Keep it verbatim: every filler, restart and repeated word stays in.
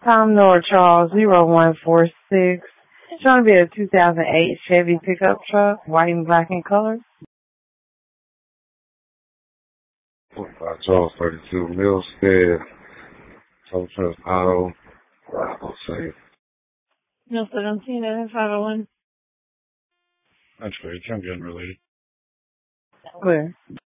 Tom Noah Charles zero one four six. Trying to be a two thousand eight Chevy pickup truck, white and black in color. forty-five Charles thirty-two Millstead. Tow Trust Auto. I'll say. No, seventeen and five oh one. That's great. I'm getting related. Where?